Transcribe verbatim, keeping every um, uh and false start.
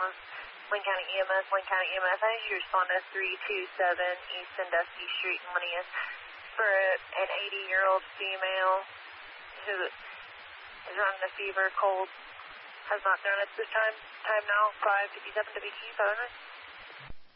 Alabama. Lane County E M S, Lane County E M S. I need you to respond to three two seven East Sandusky Street in Linneus for an eighty-year-old female who is running a fever, cold, has not known at this time. Time now, five fifty-seven W Q, seven hundred.